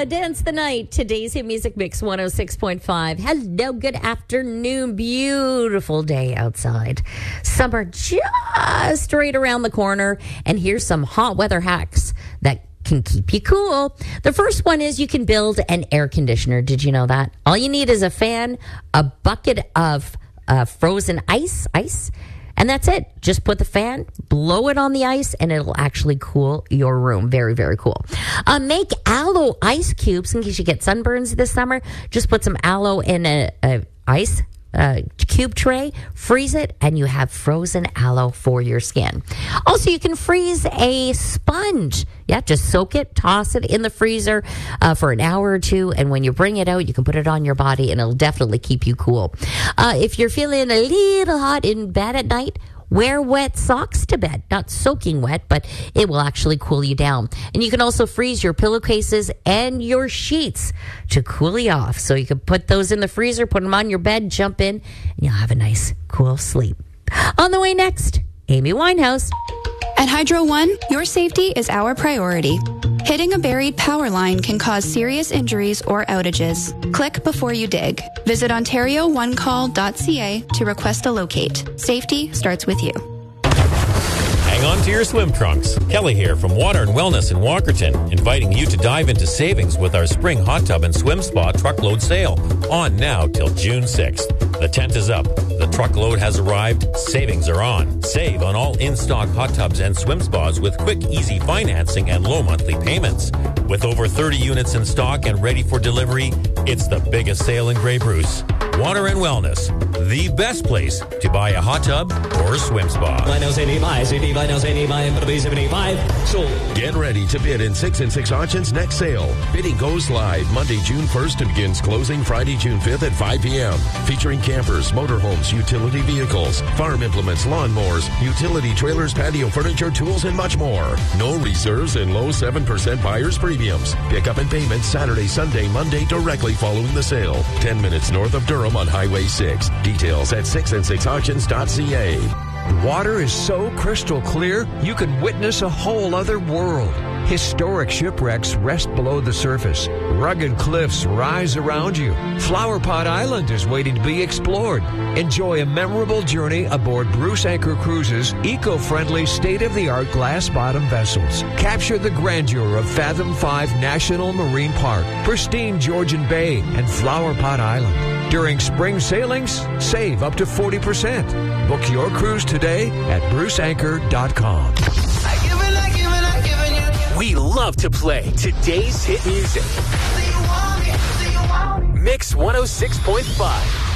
Dance the Night. Today's Hit Music Mix 106.5. Hello, good afternoon. Beautiful day outside. Summer just right around the corner. And here's some hot weather hacks that can keep you cool. The first one is you can build an air conditioner. Did you know that? All you need is a fan, a bucket of frozen ice, and that's it. Just put the fan, blow it on the ice, and it'll actually cool your room. Very, very cool. Make aloe ice cubes in case you get sunburns this summer. Just put some aloe in a ice cube tray, freeze it, and you have frozen aloe for your skin. Also, you can freeze a sponge. Yeah, just soak it, toss it in the freezer for an hour or two, and when you bring it out, you can put it on your body, and it'll definitely keep you cool. If you're feeling a little hot in bed at night, wear wet socks to bed. Not soaking wet, but it will actually cool you down. And you can also freeze your pillowcases and your sheets to cool you off. So you can put those in the freezer, put them on your bed, jump in, and you'll have a nice, cool sleep. On the way next, Amy Winehouse. At Hydro One, your safety is our priority. Hitting a buried power line can cause serious injuries or outages. Click before you dig. Visit OntarioOneCall.ca to request a locate. Safety starts with you. Hang on to your swim trunks. Kelly here from Water and Wellness in Walkerton, inviting you to dive into savings with our spring hot tub and swim spa truckload sale. On now till June 6th. The tent is up. The truckload has arrived. Savings are on. Save on all in-stock hot tubs and swim spas with quick, easy financing and low monthly payments. With over 30 units in stock and ready for delivery, it's the biggest sale in Grey Bruce. Water and Wellness, the best place to buy a hot tub or a swim spa. Get ready to bid in 6 and 6 Auctions next sale. Bidding goes live Monday, June 1st and begins closing Friday, June 5th at 5 p.m. Featuring campers, motorhomes, utility vehicles, farm implements, lawnmowers, utility trailers, patio furniture, tools, and much more. No reserves and low 7% buyer's premiums. Pick up and payment Saturday, Sunday, Monday directly following the sale. 10 minutes north of Durham on Highway 6. Details at 6and6auctions.ca. Water is so crystal clear, you can witness a whole other world. Historic shipwrecks rest below the surface. Rugged cliffs rise around you. Flower Pot Island is waiting to be explored. Enjoy a memorable journey aboard Bruce Anchor Cruises' eco-friendly, state-of-the-art glass-bottom vessels. Capture the grandeur of Fathom 5 National Marine Park, pristine Georgian Bay, and Flower Pot Island. During spring sailings, save up to 40%. Book your cruise today at bruceanchor.com. We love to play today's hit music. Mix 106.5.